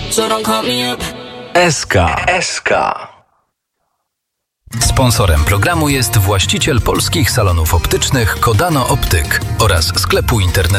so don't call me up. SK. Sponsorem programu jest właściciel polskich salonów optycznych Kodano Optyk oraz sklepu internetowego